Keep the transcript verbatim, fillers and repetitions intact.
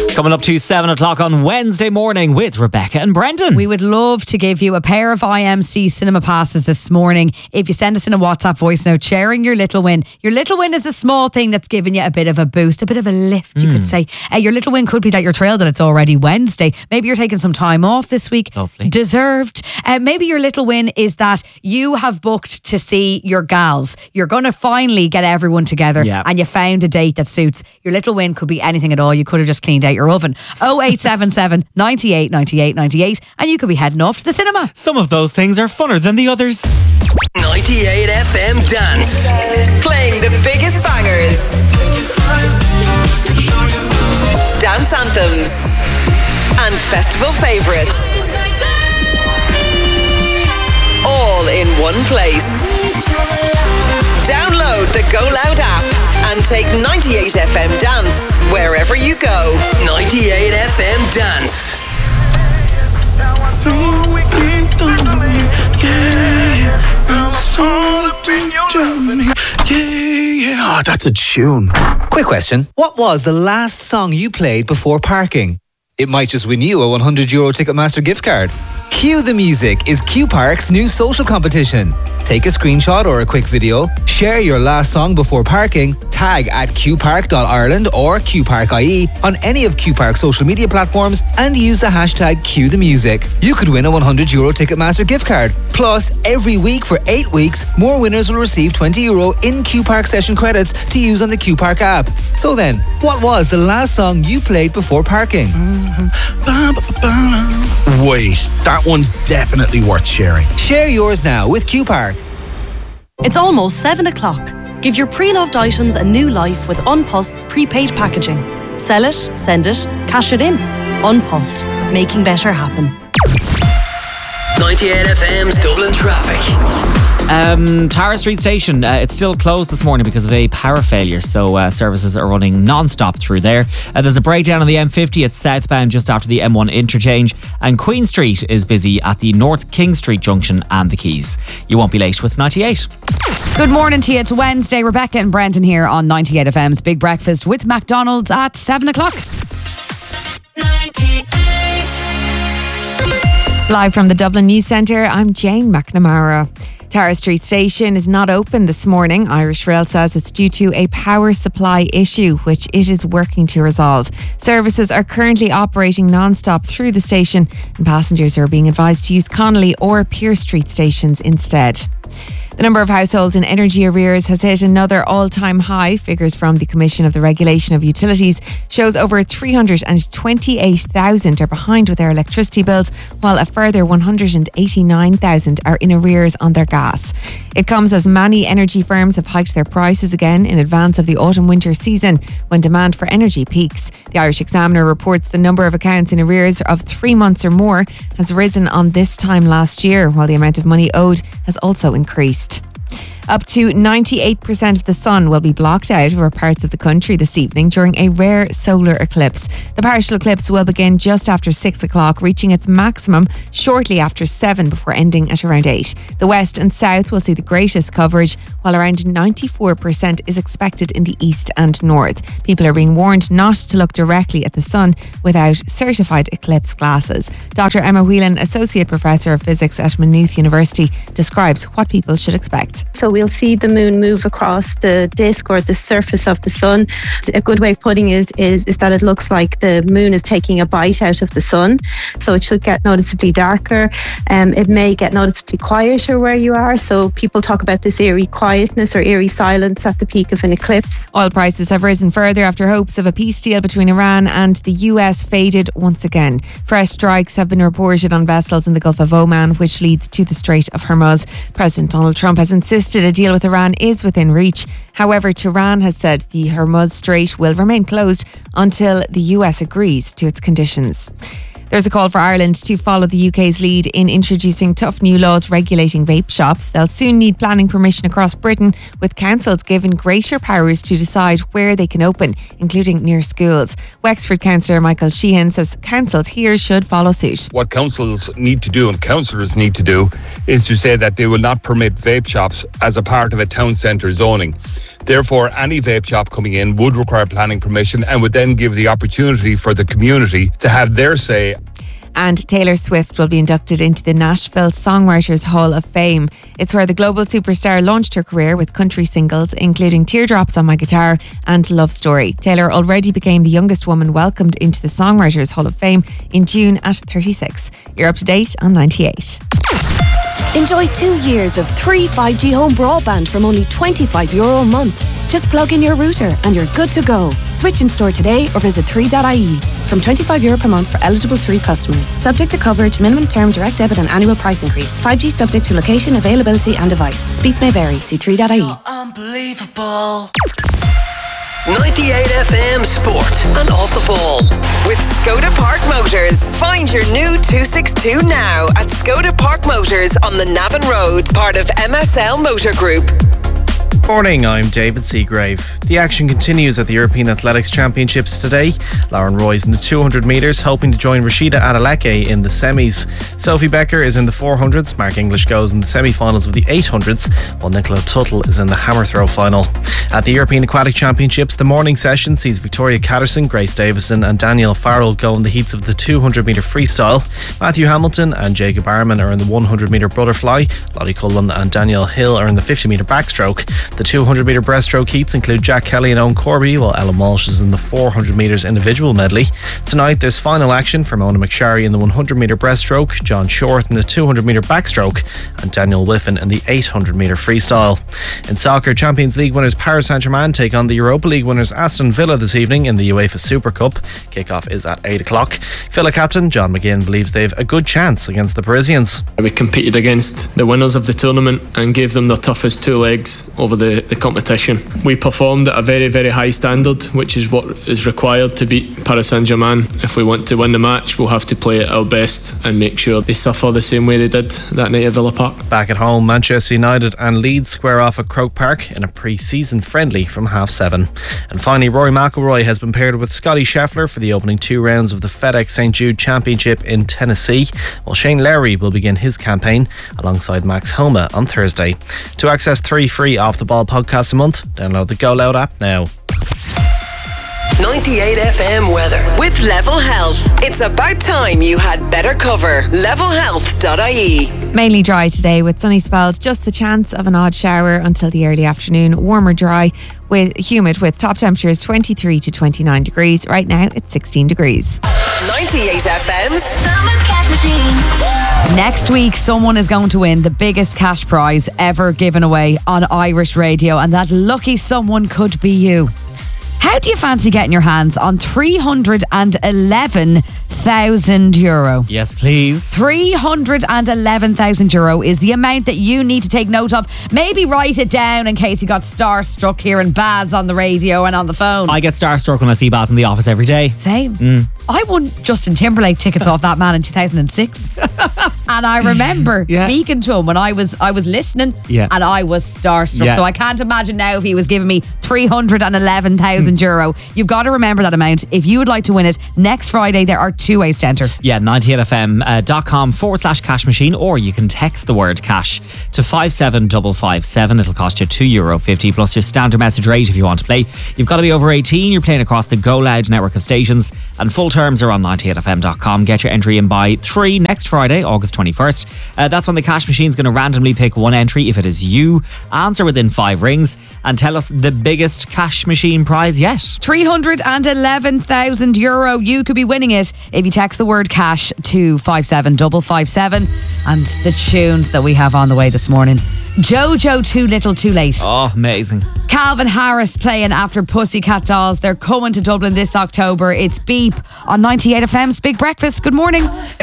Coming up to seven o'clock on Wednesday morning with Rebecca and Brendan. We would love to give you a pair of I M C cinema passes this morning if you send us in a WhatsApp voice note sharing your little win. Your little win is the small thing that's giving you a bit of a boost, a bit of a lift, you mm. could say. Uh, your little win could be that you're thrilled that it's already Wednesday. Maybe you're taking some time off this week. Lovely. Deserved. Uh, maybe your little win is that you have booked to see your gals. You're going to finally get everyone together yeah. and you found a date that suits. Your little win could be anything at all. You could have just cleaned out your oven. oh eight seven seven, ninety-eight, ninety-eight, ninety-eight and you could be heading off to the cinema. Some of those things are funner than the others. ninety-eight F M Dance. Playing the biggest bangers. Dance anthems. And festival favourites. All in one place. Download the Go Loud app and take ninety-eight F M Dance wherever you go. ninety-eight F M Dance. Oh, that's a tune. Quick question. What was the last song you played before parking? It might just win you a one hundred euro Ticketmaster gift card. Cue the Music is Q Park's new social competition. Take a screenshot or a quick video, share your last song before parking, tag at q park dot ireland or q park dot i e on any of Q Park's social media platforms and use the hashtag Cue the Music. You could win a one hundred euro Ticketmaster gift card. Plus, every week for eight weeks, more winners will receive twenty euro in Q Park session credits to use on the Q Park app. So then, what was the last song you played before parking? Wait, that one's definitely worth sharing. Share yours now with Q Park. It's almost seven o'clock. Give your pre-loved items a new life with Unpost's prepaid packaging. Sell it, send it, cash it in. Unpost, making better happen. ninety-eight F M's Dublin traffic. Um, Tara Street Station, uh, it's still closed this morning because of a power failure, so uh, services are running non-stop through there. Uh, there's a breakdown on the M fifty at southbound just after the M one interchange, and Queen Street is busy at the North King Street junction and the Quays. You won't be late with ninety-eight. Good morning to you. It's Wednesday. Rebecca and Brendan here on ninety-eight F M's Big Breakfast with McDonald's at seven o'clock. ninety-eight. Live from the Dublin News Centre, I'm Jane McNamara. Tara Street Station is not open this morning. Irish Rail says it's due to a power supply issue, which it is working to resolve. Services are currently operating non-stop through the station, and passengers are being advised to use Connolly or Pearse Street stations instead. The number of households in energy arrears has hit another all-time high. Figures from the Commission of the Regulation of Utilities shows over three hundred twenty-eight thousand are behind with their electricity bills, while a further one hundred eighty-nine thousand are in arrears on their gas. It comes as many energy firms have hiked their prices again in advance of the autumn-winter season, when demand for energy peaks. The Irish Examiner reports the number of accounts in arrears of three months or more has risen on this time last year, while the amount of money owed has also increased. Up to ninety-eight percent of the sun will be blocked out over parts of the country this evening during a rare solar eclipse. The partial eclipse will begin just after six o'clock, reaching its maximum shortly after seven before ending at around eight. The west and south will see the greatest coverage, while around ninety-four percent is expected in the east and north. People are being warned not to look directly at the sun without certified eclipse glasses. Doctor Emma Whelan, Associate Professor of Physics at Maynooth University, describes what people should expect. So we'll see the moon move across the disk or the surface of the sun. A good way of putting it is, is that it looks like the moon is taking a bite out of the sun. So it should get noticeably darker. Um, it may get noticeably quieter where you are. So people talk about this eerie quietness or eerie silence at the peak of an eclipse. Oil prices have risen further after hopes of a peace deal between Iran and the U S faded once again. Fresh strikes have been reported on vessels in the Gulf of Oman, which leads to the Strait of Hormuz. President Donald Trump has insisted a deal with Iran is within reach. However, Tehran has said the Hormuz Strait will remain closed until the U S agrees to its conditions. There's a call for Ireland to follow the U K's lead in introducing tough new laws regulating vape shops. They'll soon need planning permission across Britain, with councils given greater powers to decide where they can open, including near schools. Wexford councillor Michael Sheehan says councils here should follow suit. What councils need to do and councillors need to do is to say that they will not permit vape shops as a part of a town centre zoning. Therefore, any vape shop coming in would require planning permission and would then give the opportunity for the community to have their say. And Taylor Swift will be inducted into the Nashville Songwriters Hall of Fame. It's where the global superstar launched her career with country singles, including Teardrops on My Guitar and Love Story. Taylor already became the youngest woman welcomed into the Songwriters Hall of Fame in June at thirty-six. You're up to date on ninety-eight. Enjoy two years of free five G home broadband from only twenty-five euro a month. Just plug in your router and you're good to go. Switch in store today or visit three dot I E. From twenty-five euro per month for eligible three customers. Subject to coverage, minimum term, direct debit and annual price increase. five G subject to location, availability and device. Speeds may vary. See three dot I E. Unbelievable. ninety-eight F M Sport and Off the Ball with Skoda Park Motors. Find your new two sixty-two now at Skoda Park Motors on the Navan Road, part of M S L Motor Group. Morning, I'm David Seagrave. The action continues at the European Athletics Championships today. Lauren Roy's in the two hundred metres, hoping to join Rashida Adeleke in the semis. Sophie Becker is in the four hundreds. Mark English goes in the semi-finals of the eight hundreds, while Nicola Tuttle is in the hammer throw final. At the European Aquatic Championships, the morning session sees Victoria Catterson, Grace Davison and Danielle Farrell go in the heats of the two hundred metre freestyle. Matthew Hamilton and Jacob Arman are in the one hundred metre butterfly. Lottie Cullen and Danielle Hill are in the fifty metre backstroke. The two hundred metre breaststroke heats include Jack Kelly and Owen Corby, while Ellen Walsh is in the four hundred metres individual medley. Tonight there's final action for Mona McSharry in the one hundred metre breaststroke, John Short in the two hundred metre backstroke and Daniel Whiffen in the eight hundred metre freestyle. In soccer, Champions League winners Paris Saint-Germain take on the Europa League winners Aston Villa this evening in the UEFA Super Cup. Kickoff is at eight o'clock. Villa captain John McGinn believes they've a good chance against the Parisians. We competed against the winners of the tournament and gave them the toughest two legs over the The, the competition. We performed at a very very high standard, which is what is required to beat Paris Saint-Germain. If we want to win the match, we'll have to play at our best and make sure they suffer the same way they did that night at Villa Park. Back at home, Manchester United and Leeds square off at Croke Park in a pre-season friendly from half seven. And finally, Rory McIlroy has been paired with Scotty Scheffler for the opening two rounds of the FedEx Saint Jude Championship in Tennessee, while Shane Lowry will begin his campaign alongside Max Homa on Thursday. To access three free Off the Ball podcasts a month, download the Go Loud app now. ninety-eight F M weather with Level Health. It's about time you had better cover. level health dot I E. Mainly dry today with sunny spells, just the chance of an odd shower until the early afternoon. Warmer dry with humid with top temperatures twenty-three to twenty-nine degrees. Right now it's sixteen degrees. ninety-eight F M's Summer Cash Machine. Next week, someone is going to win the biggest cash prize ever given away on Irish radio, and that lucky someone could be you. How do you fancy getting your hands on three hundred eleven thousand euro? Yes, please. three hundred eleven thousand euro is the amount that you need to take note of. Maybe write it down in case you got starstruck hearing Baz on the radio and on the phone. I get starstruck when I see Baz in the office every day. Same. Mm. I won Justin Timberlake tickets off that man in two thousand six. And I remember yeah. speaking to him when I was I was listening yeah. and I was starstruck. Yeah. So I can't imagine now if he was giving me three hundred eleven thousand euro. You've got to remember that amount. If you would like to win it, next Friday there are two ways to enter. Yeah, ninety-eight F M dot com forward slash cash machine, or you can text the word cash to five seven five five seven. It'll cost you two euro fifty plus your standard message rate if you want to play. You've got to be over eighteen. You're playing across the Go Loud network of stations, and full terms are on ninety-eight F M dot com. Get your entry in by three next Friday, August twenty-first. Uh, that's when the cash machine's going to randomly pick one entry. If it is you, answer within five rings and tell us the biggest cash machine prize yet. three hundred eleven thousand euro. You could be winning it if you text the word cash to five seven five five seven. And the tunes that we have on the way this morning: Jojo, Too Little Too Late. Oh, amazing. Calvin Harris playing after Pussycat Dolls. They're coming to Dublin this October. It's Beep on ninety-eight F M's Big Breakfast. Good morning.